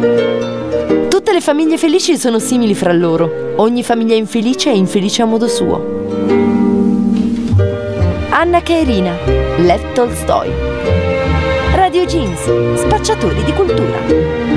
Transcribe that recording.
Tutte le famiglie felici sono simili fra loro. Ogni famiglia infelice è infelice a modo suo. Anna Karenina, Lev Tolstoi. Radio Jeans, spacciatori di cultura.